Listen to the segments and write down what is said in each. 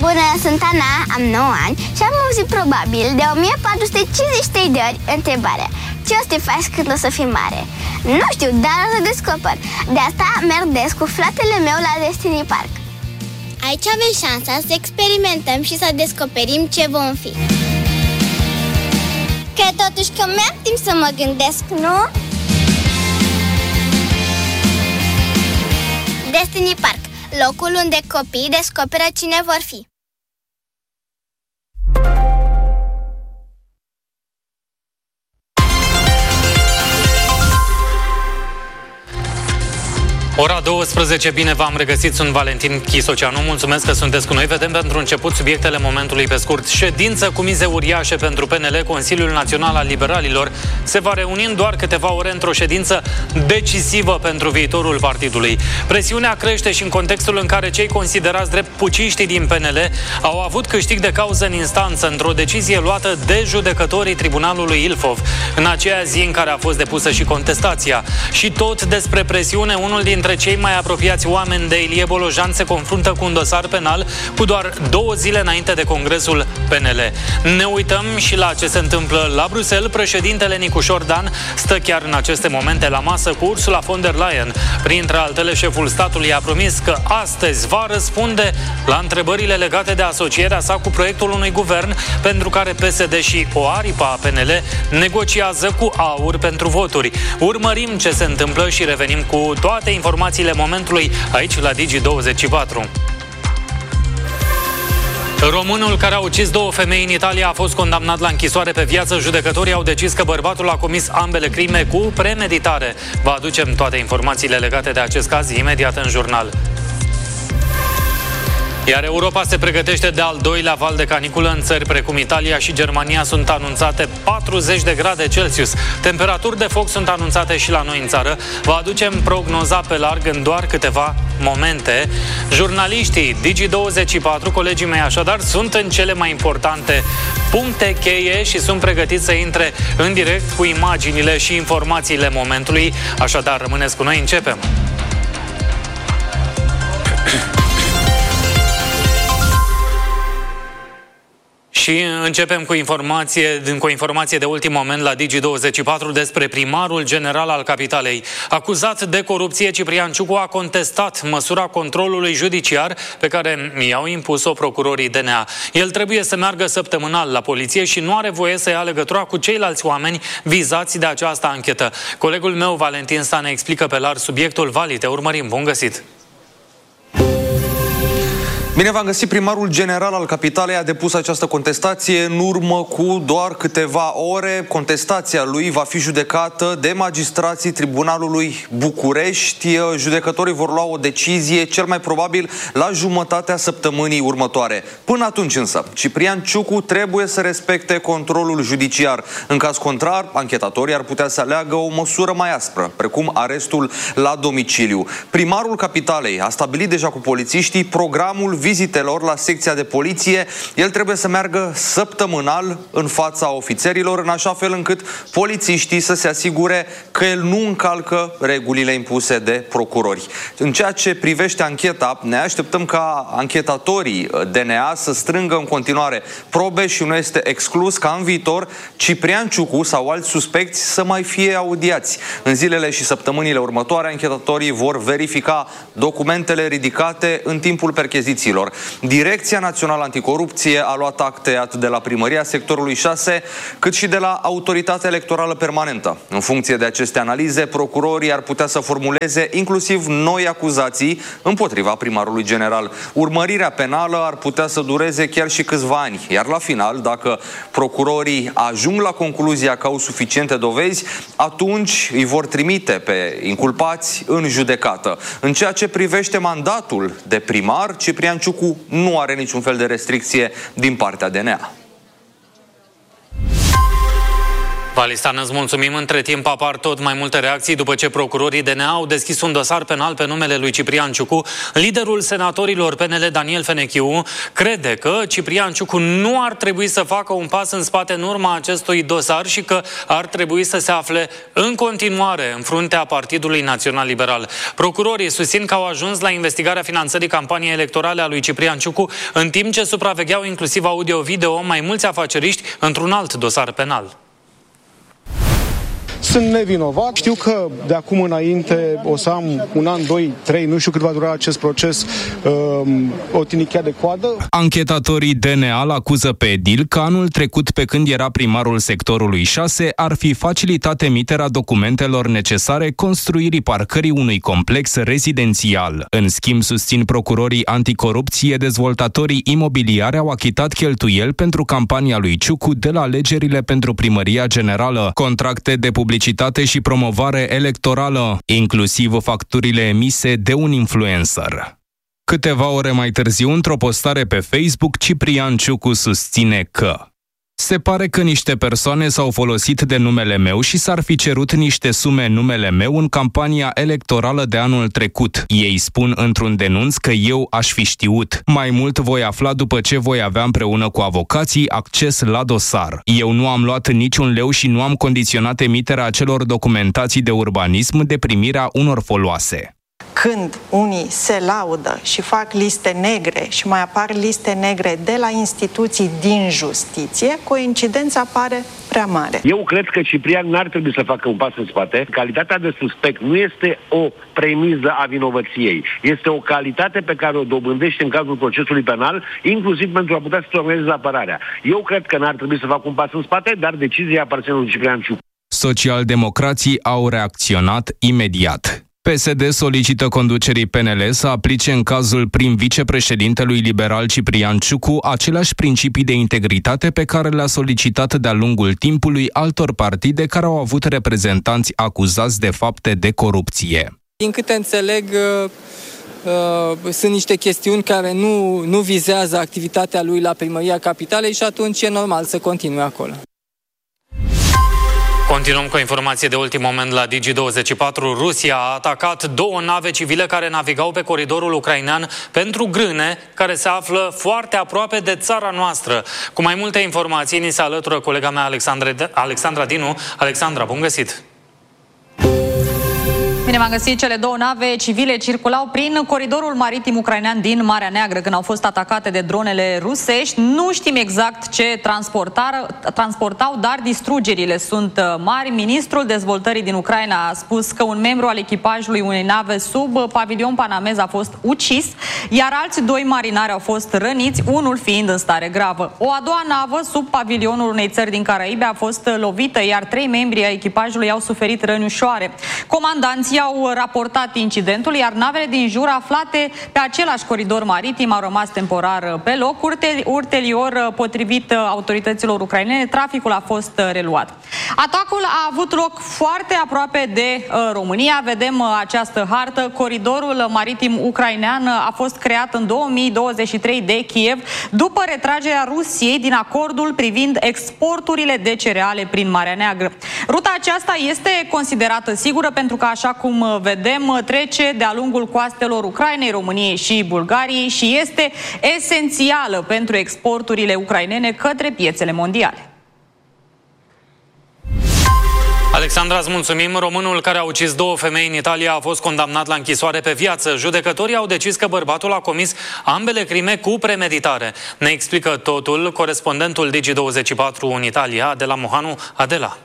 Bună, sunt Ana, am 9 ani și am auzit probabil de 1453 de ori întrebarea: ce o să te faci când o să fii mare? Nu știu, dar o să descoper. De asta merg des cu fratele meu la Destiny Park. Aici avem șansa să experimentăm și să descoperim ce vom fi. Cred totuși că mi-am timp să mă gândesc, nu? Destiny Park, locul unde copiii descoperă cine vor fi. Ora 12, bine v-am regăsit, sunt Valentin Chisoceanu, mulțumesc că sunteți cu noi. Vedem pentru început subiectele momentului pe scurt. Ședință cu mize uriașe pentru PNL, Consiliul Național al Liberalilor se va reuni în doar câteva ore într-o ședință decisivă pentru viitorul partidului. Presiunea crește și în contextul în care cei considerați drept puciștii din PNL au avut câștig de cauză în instanță într-o decizie luată de judecătorii Tribunalului Ilfov, în aceea zi în care a fost depusă și contestația. Și tot despre presiune, unul dintre cei mai apropiați oameni de Ilie Bolojan se confruntă cu un dosar penal cu doar 2 zile înainte de congresul PNL. Ne uităm și la ce se întâmplă la Bruxelles. Președintele Nicușor Dan stă chiar în aceste momente la masă cu Ursula von der Leyen. Printre altele, șeful statului a promis că astăzi va răspunde la întrebările legate de asocierea sa cu proiectul unui guvern pentru care PSD și o aripă a PNL negociază cu AUR pentru voturi. Urmărim ce se întâmplă și revenim cu toate informațiile momentului aici la Digi24. Românul care a ucis 2 femei în Italia a fost condamnat la închisoare pe viață. Judecătorii au decis că bărbatul a comis ambele crime cu premeditare. Vă aducem toate informațiile legate de acest caz imediat în jurnal. Iar Europa se pregătește de al 2-lea val de caniculă. În țări precum Italia și Germania sunt anunțate 40 de grade Celsius. Temperaturi de foc sunt anunțate și la noi în țară. Vă aducem prognoza pe larg în doar câteva momente. Jurnaliștii Digi24, colegii mei așadar, sunt în cele mai importante puncte cheie și sunt pregătiți să intre în direct cu imaginile și informațiile momentului. Așadar, rămâneți cu noi, începem! Și începem cu o informație de ultim moment la Digi24 despre primarul general al capitalei. Acuzat de corupție, Ciprian Ciucu a contestat măsura controlului judiciar pe care i-au impus-o procurorii DNA. El trebuie să meargă săptămânal la poliție și nu are voie să ia legătura cu ceilalți oameni vizați de această anchetă. Colegul meu, Valentin Stan, explică pe larg subiectul. Vali, te urmărim. Bun găsit! Bine v-am găsit. Primarul general al capitalei a depus această contestație în urmă cu doar câteva ore. Contestația lui va fi judecată de magistrații Tribunalului București. Judecătorii vor lua o decizie cel mai probabil la jumătatea săptămânii următoare. Până atunci însă, Ciprian Ciucu trebuie să respecte controlul judiciar. În caz contrar, anchetatorii ar putea să aleagă o măsură mai aspră, precum arestul la domiciliu. Primarul capitalei a stabilit deja cu polițiștii programul vizitelor la secția de poliție. El trebuie să meargă săptămânal în fața ofițerilor, în așa fel încât polițiștii să se asigure că el nu încalcă regulile impuse de procurori. În ceea ce privește ancheta, ne așteptăm ca anchetatorii DNA să strângă în continuare probe și nu este exclus ca în viitor Ciprian Ciucu sau alți suspecți să mai fie audiați. În zilele și săptămânile următoare, anchetatorii vor verifica documentele ridicate în timpul perchezițiilor. Direcția Națională Anticorupție a luat acte atât de la Primăria Sectorului 6, cât și de la Autoritatea Electorală Permanentă. În funcție de aceste analize, procurorii ar putea să formuleze inclusiv noi acuzații împotriva primarului general. Urmărirea penală ar putea să dureze chiar și câțiva ani, iar la final, dacă procurorii ajung la concluzia că au suficiente dovezi, atunci îi vor trimite pe inculpați în judecată. În ceea ce privește mandatul de primar, Ciprian Ciucu nu are niciun fel de restricție din partea DNA. Valistan, îți mulțumim. Între timp apar tot mai multe reacții după ce procurorii DNA au deschis un dosar penal pe numele lui Ciprian Ciucu. Liderul senatorilor PNL, Daniel Fenechiu, crede că Ciprian Ciucu nu ar trebui să facă un pas în spate în urma acestui dosar și că ar trebui să se afle în continuare în fruntea Partidului Național Liberal. Procurorii susțin că au ajuns la investigarea finanțării campaniei electorale a lui Ciprian Ciucu, în timp ce supravegheau inclusiv audio-video mai mulți afaceriști într-un alt dosar penal. Sunt nevinovat. Știu că de acum înainte o să am 1 an, 2, 3, nu știu cât va dura acest proces, o tinichea de coadă. Anchetatorii DNA îl acuză pe edil că anul trecut, pe când era primarul sectorului 6, ar fi facilitat emiterea documentelor necesare construirii parcării unui complex rezidențial. În schimb, susțin procurorii anticorupție, dezvoltatorii imobiliari au achitat cheltuieli pentru campania lui Ciucu de la alegerile pentru primăria generală, contracte de publicitate și promovare electorală, inclusiv facturile emise de un influencer. Câteva ore mai târziu, într-o postare pe Facebook, Ciprian Ciucu susține că se pare că niște persoane s-au folosit de numele meu și s-ar fi cerut niște sume în numele meu în campania electorală de anul trecut. Ei spun într-un denunț că eu aș fi știut. Mai mult voi afla după ce voi avea împreună cu avocații acces la dosar. Eu nu am luat niciun leu și nu am condiționat emiterea acelor documentații de urbanism de primirea unor foloase. Când unii se laudă și fac liste negre și mai apar liste negre de la instituții din justiție, coincidența pare prea mare. Eu cred că Ciprian n-ar trebui să facă un pas în spate. Calitatea de suspect nu este o premiză a vinovăției. Este o calitate pe care o dobândește în cazul procesului penal, inclusiv pentru a putea să organizeze apărarea. Eu cred că n-ar trebui să facă un pas în spate, dar decizia aparține lui Ciprian Ciucu. Socialdemocrații au reacționat imediat. PSD solicită conducerii PNL să aplice în cazul prim-vicepreședintelui liberal Ciprian Ciucu aceleași principii de integritate pe care le-a solicitat de-a lungul timpului altor partide care au avut reprezentanți acuzați de fapte de corupție. Din câte înțeleg, sunt niște chestiuni care nu vizează activitatea lui la Primăria Capitalei și atunci e normal să continue acolo. Continuăm cu o informație de ultim moment la Digi24. Rusia a atacat 2 nave civile care navigau pe coridorul ucrainean pentru grâne, care se află foarte aproape de țara noastră. Cu mai multe informații, ni se alătură colega mea Alexandra Dinu. Alexandra, bun găsit! Bine v-am găsit. Cele 2 nave civile circulau prin coridorul maritim ucrainean din Marea Neagră când au fost atacate de dronele rusești. Nu știm exact ce transportau, dar distrugerile sunt mari. Ministrul dezvoltării din Ucraina a spus că un membru al echipajului unei nave sub pavilion panamez a fost ucis, iar alți 2 marinari au fost răniți, unul fiind în stare gravă. O a doua navă sub pavilionul unei țări din Caraibe a fost lovită, iar 3 membri ai echipajului au suferit răni ușoare. Comandanții au raportat incidentul, iar navele din jur aflate pe același coridor maritim au rămas temporar pe loc. Ulterior, potrivit autorităților ucrainene, traficul a fost reluat. Atacul a avut loc foarte aproape de România. Vedem această hartă. Coridorul maritim ucrainean a fost creat în 2023 de Kiev după retragerea Rusiei din acordul privind exporturile de cereale prin Marea Neagră. Ruta aceasta este considerată sigură pentru că, așa cum vedem, trece de-a lungul coastelor Ucrainei, României și Bulgariei și este esențială pentru exporturile ucrainene către piețele mondiale. Alexandra, îți mulțumim. Românul care a ucis 2 femei în Italia a fost condamnat la închisoare pe viață. Judecătorii au decis că bărbatul a comis ambele crime cu premeditare. Ne explică totul corespondentul Digi24 în Italia, Adela Mohanu. Adela.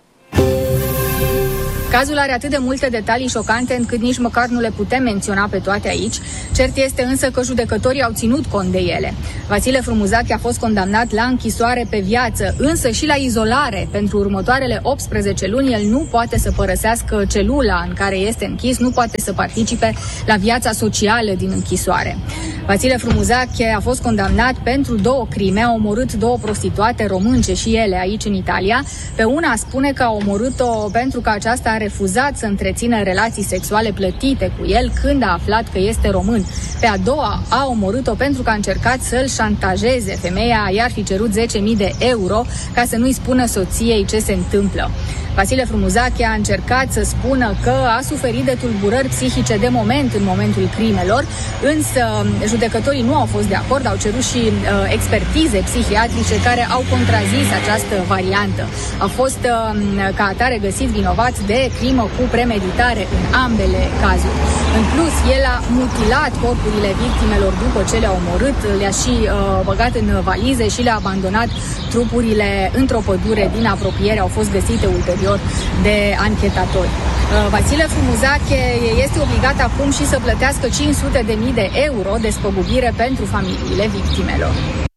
Cazul are atât de multe detalii șocante încât nici măcar nu le putem menționa pe toate aici. Cert este însă că judecătorii au ținut cont de ele. Vasile Frumuzache a fost condamnat la închisoare pe viață, însă și la izolare. Pentru următoarele 18 luni el nu poate să părăsească celula în care este închis, nu poate să participe la viața socială din închisoare. Vasile Frumuzache a fost condamnat pentru 2 crime, a omorât 2 prostituate românce și ele aici în Italia. Pe una spune că a omorât-o pentru că aceasta are refuzat să întrețină relații sexuale plătite cu el când a aflat că este român. Pe a doua a omorât-o pentru că a încercat să-l șantajeze. Femeia i-ar fi cerut 10.000 de euro ca să nu-i spună soției ce se întâmplă. Vasile Frumuzache a încercat să spună că a suferit de tulburări psihice de moment în momentul crimelor, însă judecătorii nu au fost de acord, au cerut și expertize psihiatrice care au contrazis această variantă. A fost ca atare găsit vinovat de crimă cu premeditare în ambele cazuri. În plus, el a mutilat corpurile victimelor după ce le-a omorât, le-a și băgat în valize și le-a abandonat trupurile într-o pădure din apropiere, au fost găsite ulterior de anchetatori. Vasile Frumuzache este obligat acum și să plătească 500.000 de euro despăgubire pentru familiile victimelor.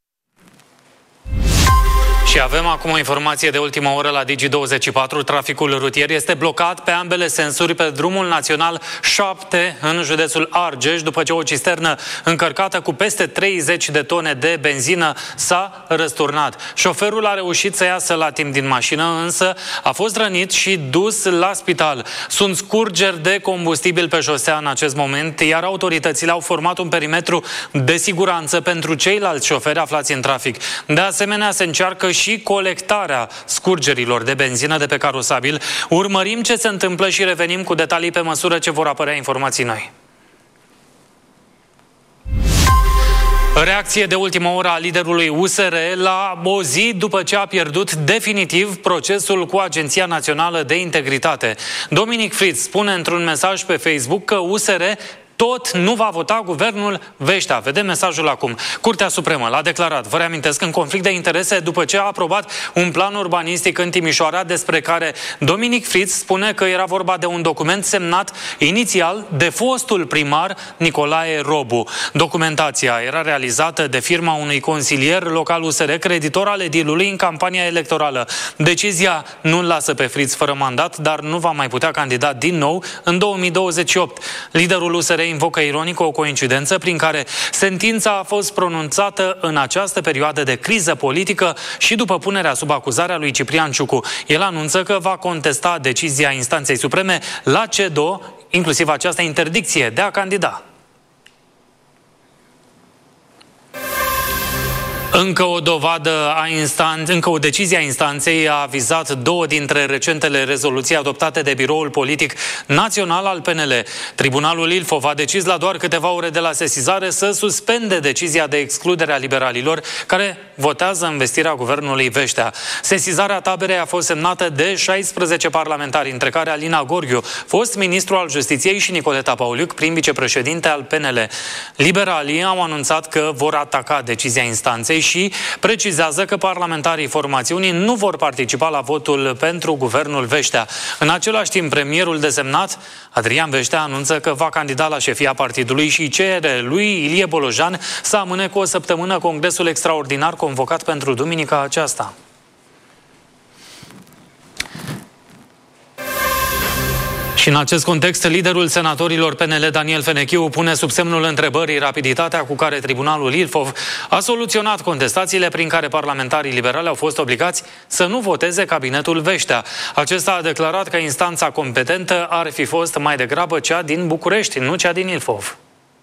Și avem acum o informație de ultimă oră la Digi24. Traficul rutier este blocat pe ambele sensuri pe drumul național 7 în județul Argeș, după ce o cisternă încărcată cu peste 30 de tone de benzină s-a răsturnat. Șoferul a reușit să iasă la timp din mașină, însă a fost rănit și dus la spital. Sunt scurgeri de combustibil pe șosea în acest moment, iar autoritățile au format un perimetru de siguranță pentru ceilalți șoferi aflați în trafic. De asemenea, se încearcă și colectarea scurgerilor de benzină de pe carosabil. Urmărim ce se întâmplă și revenim cu detalii pe măsură ce vor apărea informații noi. Reacție de ultimă oră a liderului USR la o zi după ce a pierdut definitiv procesul cu Agenția Națională de Integritate. Dominic Fritz spune într-un mesaj pe Facebook că USR tot nu va vota guvernul Veștea. Vedem mesajul acum. Curtea Supremă l-a declarat, vă reamintesc, în conflict de interese după ce a aprobat un plan urbanistic în Timișoara, despre care Dominic Fritz spune că era vorba de un document semnat inițial de fostul primar Nicolae Robu. Documentația era realizată de firma unui consilier local USR, creditor al edilului în campania electorală. Decizia nu îl lasă pe Fritz fără mandat, dar nu va mai putea candida din nou în 2028. Liderul USR invocă ironic o coincidență prin care sentința a fost pronunțată în această perioadă de criză politică și după punerea sub acuzare a lui Ciprian Ciucu. El anunță că va contesta decizia Instanței Supreme la CEDO, inclusiv această interdicție de a candida. Încă o decizie a instanței a vizat două dintre recentele rezoluții adoptate de Biroul Politic Național al PNL. Tribunalul Ilfov a decis la doar câteva ore de la sesizare să suspende decizia de excludere a liberalilor care votează învestirea guvernului Veștea. Sesizarea taberei a fost semnată de 16 parlamentari, între care Alina Gorghiu, fost ministru al Justiției, și Nicoleta Pauliuc, prim vicepreședinte al PNL. Liberalii au anunțat că vor ataca decizia instanței și precizează că parlamentarii formațiunii nu vor participa la votul pentru guvernul Veștea. În același timp, premierul desemnat, Adrian Veștea, anunță că va candida la șefia partidului și cere lui Ilie Bolojan să amâne cu o săptămână congresul extraordinar convocat pentru duminica aceasta. Și în acest context, liderul senatorilor PNL, Daniel Fenechiu, pune sub semnul întrebării rapiditatea cu care Tribunalul Ilfov a soluționat contestațiile prin care parlamentarii liberali au fost obligați să nu voteze cabinetul Veștea. Acesta a declarat că instanța competentă ar fi fost mai degrabă cea din București, nu cea din Ilfov.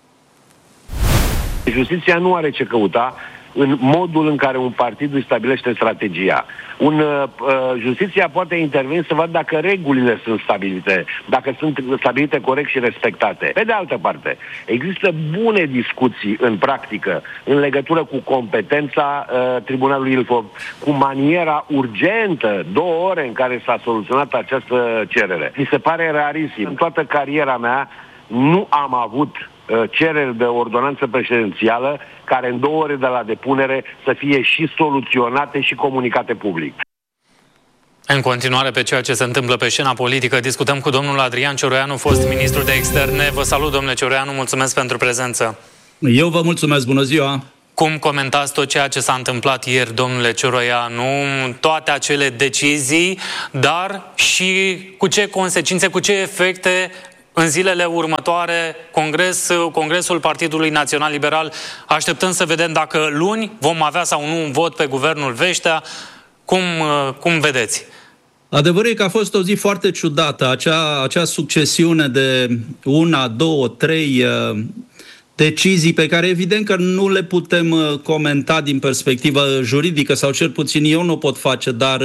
Justiția nu are ce căuta în modul în care un partid își stabilește strategia. Justiția poate interveni să vadă dacă regulile sunt stabilite, dacă sunt stabilite corect și respectate. Pe de altă parte, există bune discuții în practică în legătură cu competența Tribunalului Ilfov, cu maniera urgentă, 2 ore în care s-a soluționat această cerere. Mi se pare rarisim. În toată cariera mea nu am avut cereri de ordonanță prezidențială care în 2 ore de la depunere să fie și soluționate și comunicate public. În continuare pe ceea ce se întâmplă pe scena politică, discutăm cu domnul Adrian Cioroianu, fost ministru de externe. Vă salut, domnule Cioroianu, mulțumesc pentru prezență. Eu vă mulțumesc, bună ziua! Cum comentați tot ceea ce s-a întâmplat ieri, domnule Cioroianu, toate acele decizii, dar și cu ce consecințe, cu ce efecte în zilele următoare Congresul Partidului Național Liberal, așteptând să vedem dacă luni vom avea sau nu un vot pe guvernul Veștea? Cum vedeți? Adevărul e că a fost o zi foarte ciudată, acea succesiune de 1, 2, 3 decizii pe care evident că nu le putem comenta din perspectivă juridică, sau cel puțin eu nu o pot face, dar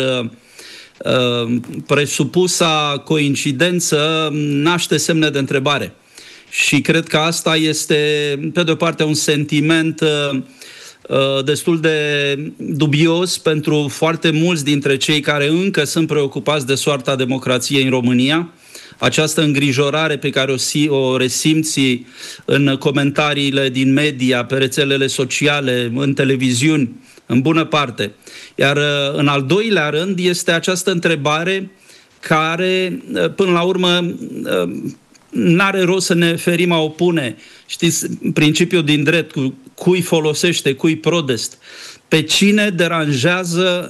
presupusa coincidență naște semne de întrebare. Și cred că asta este, pe de o parte, un sentiment destul de dubios pentru foarte mulți dintre cei care încă sunt preocupați de soarta democrației în România. Această îngrijorare pe care o resimți în comentariile din media, pe rețelele sociale, în televiziuni, în bună parte. Iar în al doilea rând este această întrebare care, până la urmă, n-are rost să ne ferim a opune. Știți, principiul din drept, cui folosește, cui prodest. Pe cine deranjează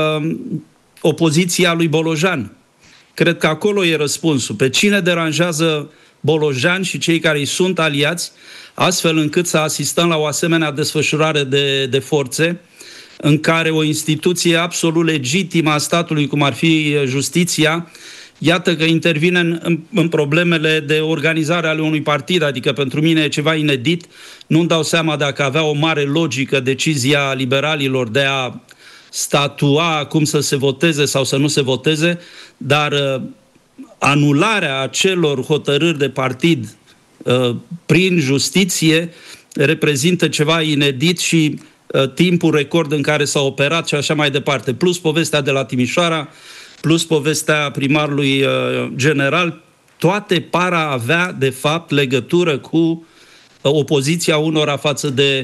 opoziția lui Bolojan? Cred că acolo e răspunsul. Pe cine deranjează Bolojan și cei care îi sunt aliați, astfel încât să asistăm la o asemenea desfășurare de forțe, în care o instituție absolut legitimă a statului, cum ar fi justiția, iată că intervine în problemele de organizare ale unui partid, adică pentru mine e ceva inedit. Nu-mi dau seama dacă avea o mare logică decizia liberalilor de a statua cum să se voteze sau să nu se voteze, dar anularea acelor hotărâri de partid prin justiție reprezintă ceva inedit și timpul record în care s-a operat și așa mai departe. Plus povestea de la Timișoara, plus povestea primarului general, toate par a avea, de fapt, legătură cu opoziția unora față de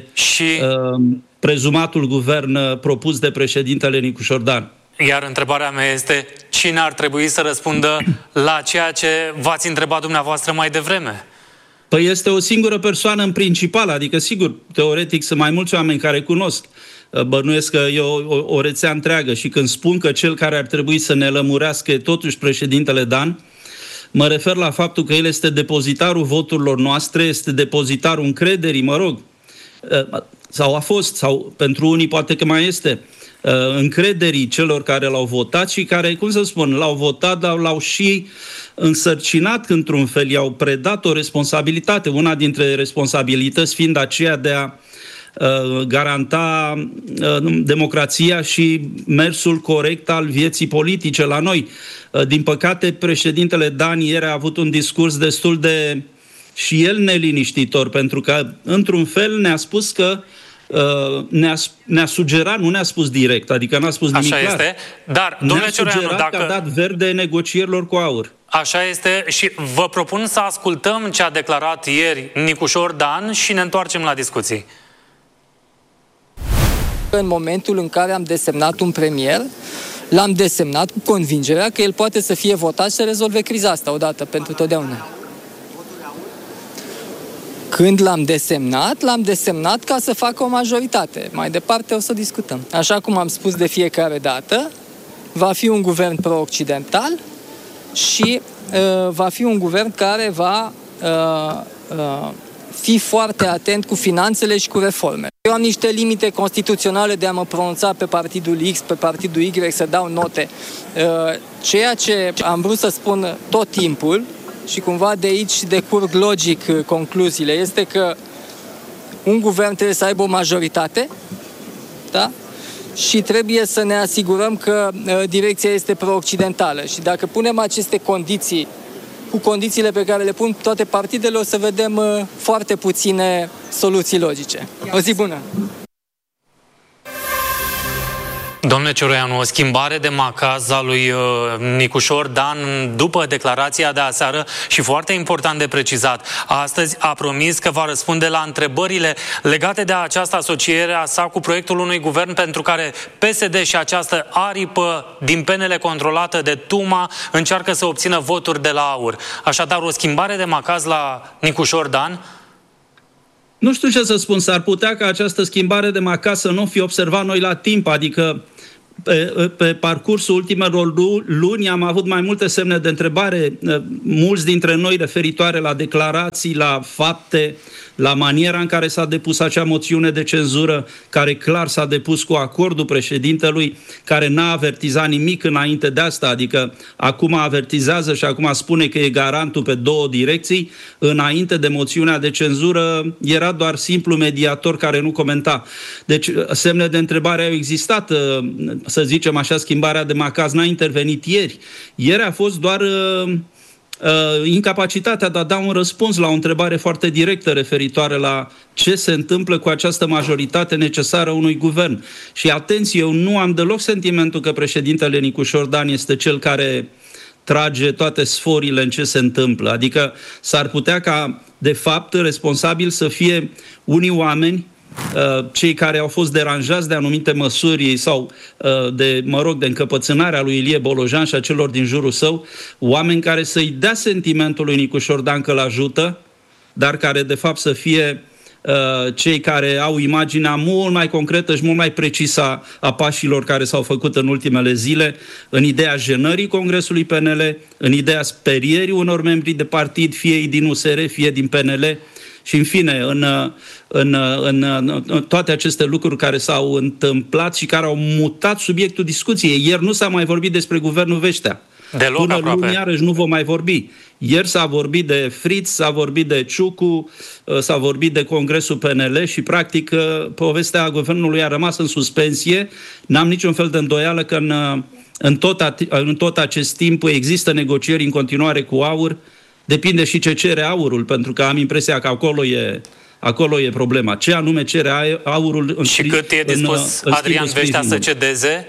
prezumatul guvern propus de președintele Nicușor Dan. Iar întrebarea mea este, cine ar trebui să răspundă la ceea ce v-ați întrebat dumneavoastră mai devreme? Păi este o singură persoană în principal, adică sigur, teoretic sunt mai mulți oameni care cunosc. Bănuiesc că e o rețea întreagă și când spun că cel care ar trebui să ne lămurească e totuși președintele Dan, mă refer la faptul că el este depozitarul voturilor noastre, este depozitarul încrederii, mă rog, sau a fost, sau pentru unii poate că mai este, încrederii celor care l-au votat și care, cum să spun, l-au votat, dar l-au și însărcinat într-un fel, i-au predat o responsabilitate, una dintre responsabilități fiind aceea de a garanta democrația și mersul corect al vieții politice la noi. Din păcate, președintele Dan ieri a avut un discurs destul de și el neliniștitor, pentru că, într-un fel, ne-a spus că ne-a sugerat, nu ne-a spus direct, adică n-a spus nimic clar. Așa este, dar, domnule Cioreanu, dacă a dat verde negocierilor cu AUR. Așa este și vă propun să ascultăm ce a declarat ieri Nicușor Dan și ne întoarcem la discuții. În momentul în care am desemnat un premier, l-am desemnat cu convingerea că el poate să fie votat și să rezolve criza asta odată pentru totdeauna. Când l-am desemnat ca să facă o majoritate. Mai departe o să discutăm. Așa cum am spus de fiecare dată, va fi un guvern pro-occidental și va fi un guvern care va fi foarte atent cu finanțele și cu reforme. Eu am niște limite constituționale de a mă pronunța pe partidul X, pe partidul Y, să dau note. Ceea ce am vrut să spun tot timpul, și cumva de aici decurg logic concluziile, este că un guvern trebuie să aibă o majoritate, da? Și trebuie să ne asigurăm că direcția este pro-occidentală. Și dacă punem aceste condiții cu condițiile pe care le pun toate partidele, o să vedem foarte puține soluții logice. O zi bună! Domnule Cioreanu, o schimbare de macaz a lui Nicușor Dan după declarația de aseară și foarte important de precizat. Astăzi a promis că va răspunde la întrebările legate de această asociere a sa cu proiectul unui guvern pentru care PSD și această aripă din PNL controlată de Tuma încearcă să obțină voturi de la AUR. Așadar, o schimbare de macaz la Nicușor Dan? Nu știu ce să spun, s-ar putea ca această schimbare de macaz să nu fi observat noi la timp, adică pe parcursul ultimelor luni am avut mai multe semne de întrebare, mulți dintre noi referitoare la declarații, la fapte, la maniera în care s-a depus acea moțiune de cenzură, care clar s-a depus cu acordul președintelui, care n-a avertizat nimic înainte de asta, adică acum avertizează și acum spune că e garantul pe două direcții, înainte de moțiunea de cenzură era doar simplu mediator care nu comenta. Deci semne de întrebare au existat, să zicem așa, schimbarea de macaz n-a intervenit ieri. Ieri a fost doar incapacitatea de a da un răspuns la o întrebare foarte directă referitoare la ce se întâmplă cu această majoritate necesară unui guvern. Și atenție, eu nu am deloc sentimentul că președintele Nicușor Dan este cel care trage toate sforile în ce se întâmplă. Adică s-ar putea ca, de fapt, responsabil să fie unii oameni, cei care au fost deranjați de anumite măsuri sau de încăpățânarea lui Ilie Bolojan și a celor din jurul său, oameni care să-i dea sentimentul lui Nicușor Dan că l-ajută, dar care de fapt să fie cei care au imaginea mult mai concretă și mult mai precisă a pașilor care s-au făcut în ultimele zile, în ideea jenării Congresului PNL, în ideea sperierii unor membri de partid, fie ei din USR, fie din PNL, și în fine, în toate aceste lucruri care s-au întâmplat și care au mutat subiectul discuției. Ieri nu s-a mai vorbit despre guvernul Veștea. Deloc. Până aproape. luni iarăși nu vom mai vorbi. Ieri s-a vorbit de Fritz, s-a vorbit de Ciucu, s-a vorbit de Congresul PNL și practic povestea guvernului a rămas în suspensie. N-am niciun fel de îndoială că în tot acest timp există negocieri în continuare cu AUR. Depinde și ce cere AUR-ul, pentru că am impresia că acolo e problema. Ce anume cere AUR-ul și cât e dispus Adrian Veștea să cedeze?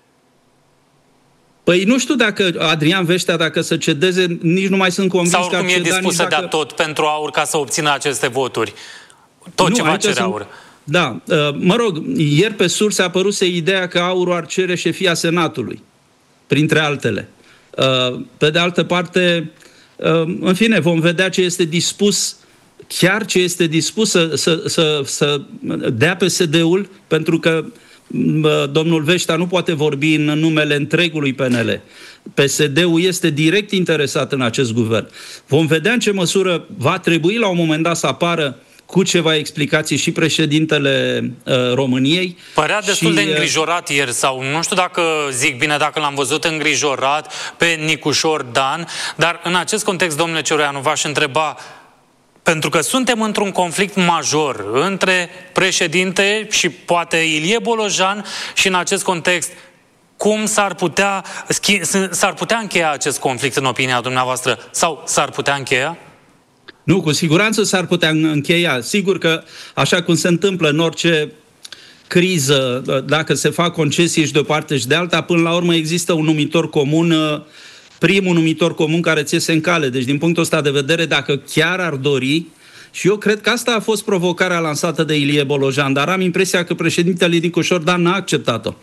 Păi nu știu dacă Adrian Veștea, dacă să cedeze, nici nu mai sunt convins sau că ar oricum e dispus să dea tot pentru AUR ca să obțină aceste voturi. Tot ce va cere AUR. Da, mă rog, ieri pe surse a apăruse ideea că AUR ar cere șefia Senatului, printre altele. Pe de altă parte, în fine, vom vedea ce este dispus, chiar ce este dispus să dea PSD-ul, pentru că domnul Veștea nu poate vorbi în numele întregului PNL. PSD-ul este direct interesat în acest guvern. Vom vedea în ce măsură va trebui la un moment dat să apară cu ceva explicații și președintele României. Părea destul de îngrijorat ieri, sau nu știu dacă zic bine, dacă l-am văzut îngrijorat pe Nicușor Dan, dar în acest context, domnule Cioroianu, v-aș întreba, pentru că suntem într-un conflict major între președinte și poate Ilie Bolojan și în acest context, cum s-ar putea încheia acest conflict în opinia dumneavoastră? Sau s-ar putea încheia? Nu, cu siguranță s-ar putea încheia. Sigur că, așa cum se întâmplă în orice criză, dacă se fac concesii și de o parte și de alta, până la urmă există un numitor comun, primul numitor comun care ți iese în cale. Deci, din punctul ăsta de vedere, dacă chiar ar dori, și eu cred că asta a fost provocarea lansată de Ilie Bolojan, dar am impresia că președintele Nicușor Dan n-a acceptat-o.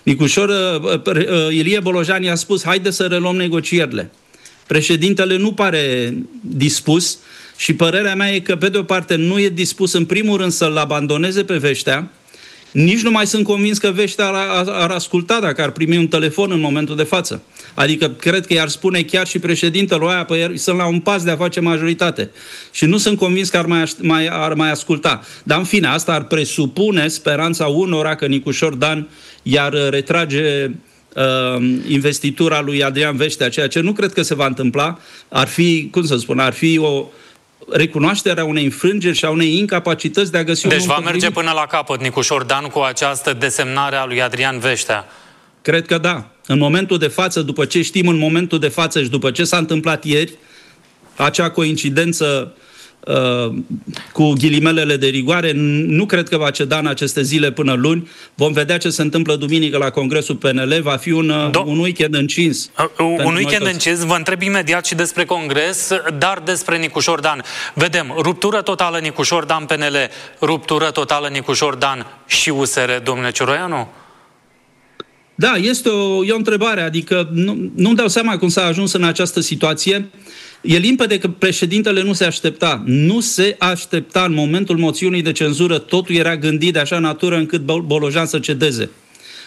Ilie Bolojan i-a spus, haide să reluăm negocierile. Președintele nu pare dispus și părerea mea e că, pe de o parte, nu e dispus în primul rând să-l abandoneze pe Veștea. Nici nu mai sunt convins că Veștea ar asculta dacă ar primi un telefon în momentul de față. Adică cred că i-ar spune chiar și președintele aia, păi sunt la un pas de a face majoritate. Și nu sunt convins că ar mai asculta. Dar în fine, asta ar presupune speranța unora că Nicușor Dan i-ar retrage investitura lui Adrian Veștea, ceea ce nu cred că se va întâmpla. Ar fi, cum să spun, ar fi o recunoașterea unei înfrângeri și a unei incapacități de a găsi deci va merge până la capăt Nicușor Dan cu această desemnare a lui Adrian Veștea. Cred că da. În momentul de față, după ce știm în momentul de față și după ce s-a întâmplat ieri, acea coincidență cu ghilimelele de rigoare, nu cred că va ceda în aceste zile până luni. Vom vedea ce se întâmplă duminică la Congresul PNL. Va fi un weekend încins. Un weekend încins. Vă întreb imediat și despre Congres, dar despre Nicușor Dan. Vedem, ruptură totală Nicușor Dan PNL, ruptură totală Nicușor Dan și USR, domnule Cioroianu? Da, e o întrebare, adică nu-mi dau seama cum s-a ajuns în această situație. E limpede că președintele nu se aștepta. Nu se aștepta în momentul moțiunii de cenzură. Totul era gândit de așa natură încât Bolojan să cedeze.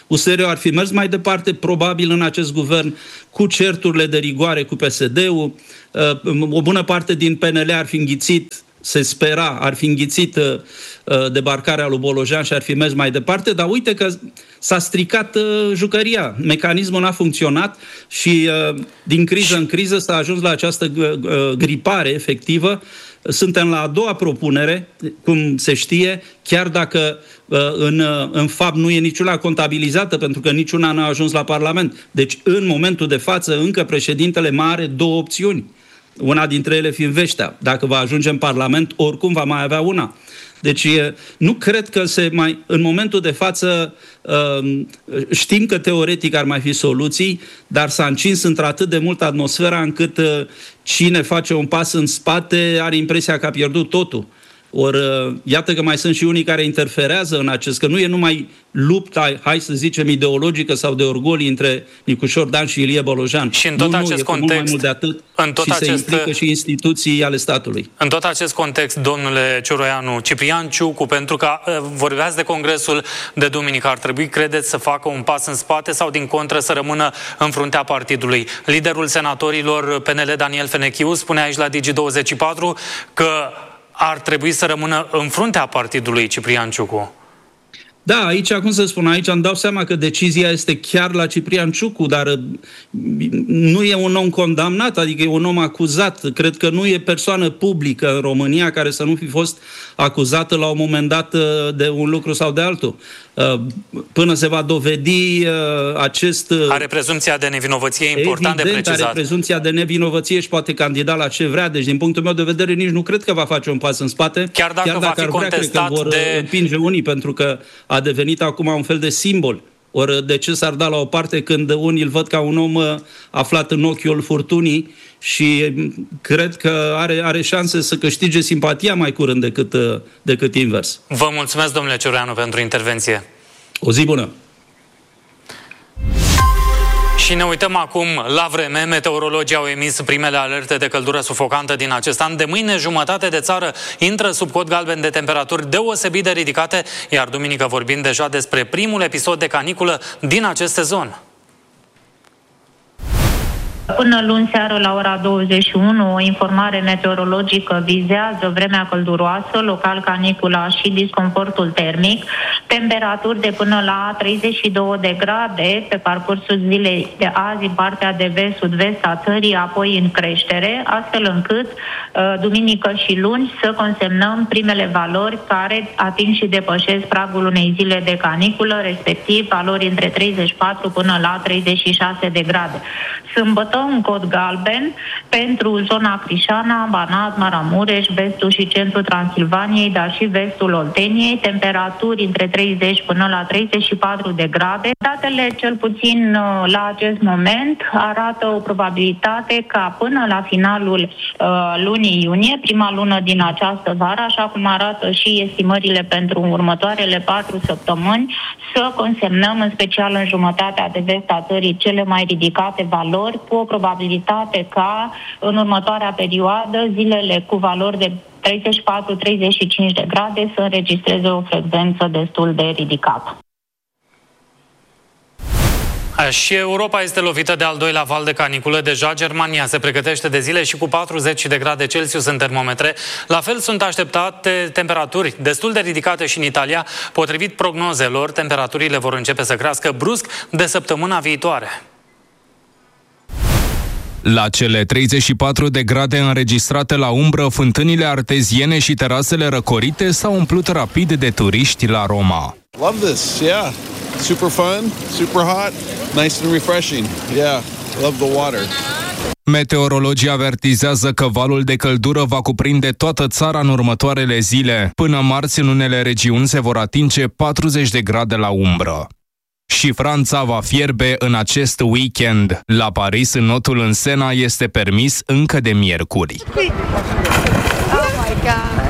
USR-ul ar fi mers mai departe, probabil în acest guvern, cu certurile de rigoare cu PSD-ul. O bună parte din PNL ar fi înghițit, se spera, ar fi înghițit debarcarea lui Bolojan și ar fi mers mai departe, dar uite că s-a stricat jucăria. Mecanismul n-a funcționat și din criză în criză s-a ajuns la această gripare efectivă. Suntem la a doua propunere, cum se știe, chiar dacă în fapt nu e niciuna contabilizată, pentru că niciuna n-a ajuns la Parlament. Deci, în momentul de față, încă președintele mai are două opțiuni. Una dintre ele fiind Veștea. Dacă va ajunge în Parlament, oricum va mai avea una. Deci nu cred că în momentul de față știm că teoretic ar mai fi soluții, dar s-a încins într-atât de mult atmosfera încât cine face un pas în spate are impresia că a pierdut totul. Ori iată că mai sunt și unii care interferează în acest, că nu e numai lupta, hai să zicem, ideologică sau de orgolii între Nicușor Dan și Ilie Bolojan. Și în tot acest context, mai mult de atât, se implică și instituții ale statului. În tot acest context, domnule Cioroianu, Ciprian Ciucu, pentru că vorbeați de congresul de duminică, ar trebui, credeți, să facă un pas în spate sau din contră să rămână în fruntea partidului? Liderul senatorilor PNL, Daniel Fenechiu, spune aici la Digi24 că ar trebui să rămână în fruntea partidului, Ciprian Ciucu. Da, aici, cum să spun, aici îmi dau seama că decizia este chiar la Ciprian Ciucu, dar nu e un om condamnat, adică e un om acuzat. Cred că nu e persoană publică în România care să nu fi fost acuzată la un moment dat de un lucru sau de altul. Până se va dovedi acest... Are prezumția de nevinovăție, important de precizat. Are prezumția de nevinovăție și poate candida la ce vrea. Deci, din punctul meu de vedere, nici nu cred că va face un pas în spate. Chiar dacă va fi contestat, cred că vor împinge unii, pentru că a devenit acum un fel de simbol. Ori de ce s-ar da la o parte când unii îl văd ca un om aflat în ochiul furtunii și cred că are șanse să câștige simpatia mai curând decât invers. Vă mulțumesc, domnule Cioroianu, pentru intervenție. O zi bună! Și ne uităm acum la vreme. Meteorologii au emis primele alerte de căldură sufocantă din acest an. De mâine, jumătate de țară intră sub cod galben de temperaturi deosebit de ridicate, iar duminică vorbim deja despre primul episod de caniculă din acest sezon. Până luni seară la ora 21, o informare meteorologică vizează vremea călduroasă, local canicula și disconfortul termic, temperaturi de până la 32 de grade pe parcursul zilei de azi în partea de vest-sud-vest a țării, apoi în creștere, astfel încât duminică și luni să consemnăm primele valori care ating și depășesc pragul unei zile de caniculă, respectiv valori între 34 până la 36 de grade. Sâmbătă un cod galben pentru zona Crișana, Banat, Maramureș, vestul și centrul Transilvaniei, dar și vestul Olteniei, temperaturi între 30 până la 34 de grade. Datele, cel puțin la acest moment, arată o probabilitate ca până la finalul lunii iunie, prima lună din această vară, așa cum arată și estimările pentru următoarele 4 săptămâni, să consemnăm, în special în jumătatea de vest a țării, cele mai ridicate valori, cu o probabilitate ca în următoarea perioadă zilele cu valori de 34-35 de grade să înregistreze o frecvență destul de ridicată. Și Europa este lovită de al doilea val de caniculă. Deja Germania se pregătește de zile și cu 40 de grade Celsius în termometre. La fel sunt așteptate temperaturi destul de ridicate și în Italia. Potrivit prognozelor, temperaturile vor începe să crească brusc de săptămâna viitoare. La cele 34 de grade înregistrate la umbră, fântânile arteziene și terasele răcorite s-au umplut rapid de turiști la Roma. Love this, yeah. Super fun, super hot, nice and refreshing. Yeah, love the water. Meteorologii avertizează că valul de căldură va cuprinde toată țara în următoarele zile. Până marți, în unele regiuni se vor atinge 40 de grade la umbră. Și Franța va fierbe în acest weekend. La Paris, înotul în Sena este permis încă de miercuri. Oh my God.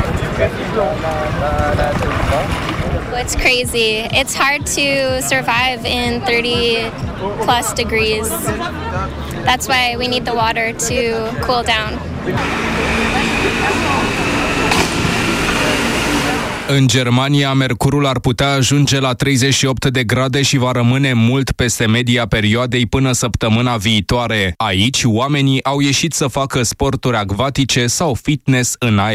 It's crazy. It's hard to survive in 30 plus degrees. That's why we need the water to cool down. În Germania, mercurul ar putea ajunge la 38 de grade și va rămâne mult peste media perioadei până săptămâna viitoare. Aici, oamenii au ieșit să facă sporturi acvatice sau fitness în aer